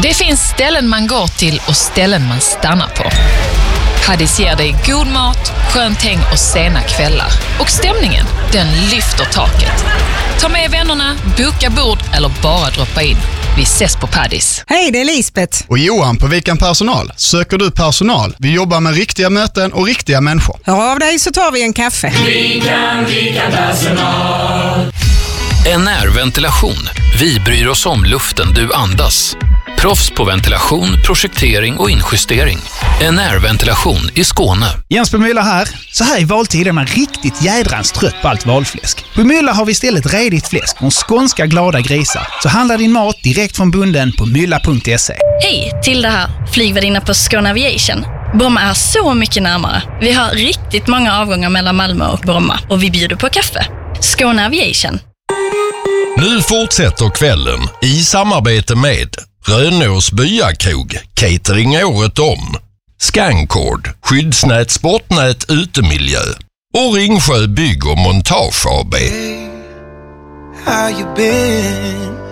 Det finns ställen man går till och ställen man stannar på. Paddies ger dig god mat, skönt häng och sena kvällar. Och stämningen, den lyfter taket. Ta med vännerna, boka bord eller bara droppa in. Vi ses på Paddies. Hej, det är Lisbeth. Och Johan på Vikan Personal. Söker du personal? Vi jobbar med riktiga möten och riktiga människor. Hör av dig så tar vi en kaffe. Vikan Personal. NR Ventilation. Vi bryr oss om luften du andas. Proffs på ventilation, projektering och injustering. NR Ventilation i Skåne. Jens på Mylla här. Så här i valtiden är man riktigt jädrans trött på allt valfläsk. På Mylla har vi istället redigt fläsk från skånska glada grisar. Så handla din mat direkt från bunden på mylla.se. Hej, Tilda här. Flygvärdinna på Skåne Aviation. Bromma är så mycket närmare. Vi har riktigt många avgångar mellan Malmö och Bromma. Och vi bjuder på kaffe. Skåne Aviation. Nu fortsätter kvällen i samarbete med Rönås Byakrog, catering året om, Scancord, skyddsnät, sportnät, utemiljö och Ringsjö Bygg och Montage AB. How you been?